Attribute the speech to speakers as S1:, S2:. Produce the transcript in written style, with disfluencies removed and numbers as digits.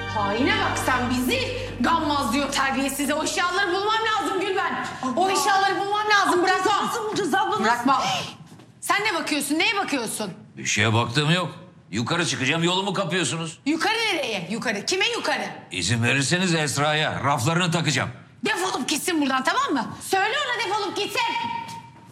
S1: Haine bak sen bizi gammaz diyor terbiyesize. O eşyaları bulmam lazım Gülben. O eşyaları bulmam lazım. Bırakma.
S2: Nasıl bulacağız abla?
S1: Bırakma. Sen ne bakıyorsun? Neye bakıyorsun?
S3: Bir şeye baktığım yok. Yukarı çıkacağım, yolumu kapıyorsunuz.
S1: Yukarı nereye? Yukarı. Kime yukarı?
S3: İzin verirseniz Esra'ya raflarını takacağım.
S1: Defolup gitsin buradan, tamam mı? Söyle ona defolup gitsin.